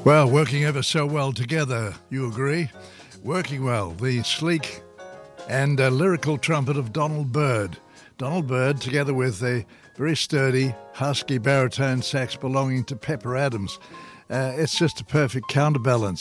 Well, working ever so well together, you agree? Working well, the sleek and lyrical trumpet of Donald Byrd. Donald Byrd, together with a very sturdy, husky baritone sax belonging to Pepper Adams. It's just a perfect counterbalance.